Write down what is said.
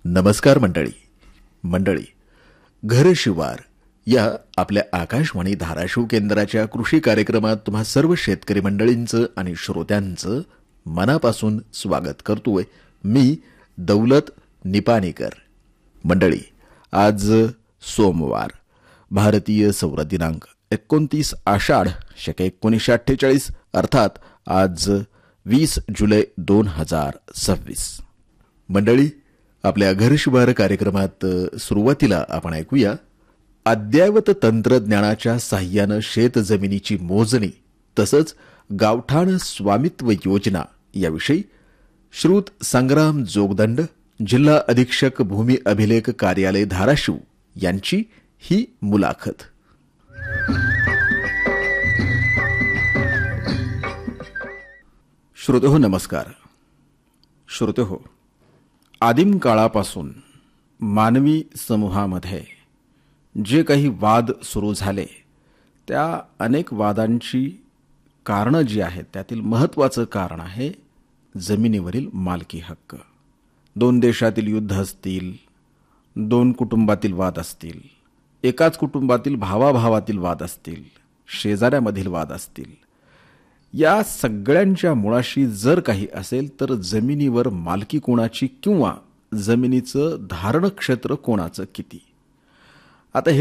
नमस्कार मंडळी, घर शिवार या आपल्या आकाशवाणी धाराशिव केंद्राच्या कृषी कार्यक्रमात तुम्हा सर्व शेतकरी मंडळींचं आणि श्रोत्यांचं मनापासून स्वागत करतोय मी दौलत निपाणीकर. मंडळी, आज सोमवार, भारतीय सौर दिनांक 29 आषाढ शके 1948 अर्थात आज 20 जुलै 2026. मंडळी, आपल्या घरशिवार कार्यक्रमात सुरुवातीला आपण ऐकूया अद्ययावत तंत्रज्ञानाच्या साहाय्याने शेतजमिनीची मोजणी तसंच गावठाण स्वामित्व योजना याविषयी श्रुत संग्राम जोगदंड, जिल्हा अधीक्षक भूमी अभिलेख कार्यालय धाराशिव यांची ही मुलाखत. श्रोतेहो नमस्कार. श्रोतेहो, आदिम काळापासून मानवी समूहामध्ये जे काही वाद सुरू झाले त्या अनेक वादांची कारणं जी आहेत त्यातील महत्त्वाचं कारण आहे जमिनीवरील मालकी हक्क. दोन देशातील युद्ध असतील, दोन कुटुंबातील वाद असतील, एकाच कुटुंबातील भावाभावातील वाद असतील, शेजाऱ्यामधील वाद असतील, या सगळ्यांच्या मुळाशी जर काही असेल तर जमिनीवर मालकी कोणाची किंवा जमिनीचं धारण क्षेत्र कोणाचं किती. आता हे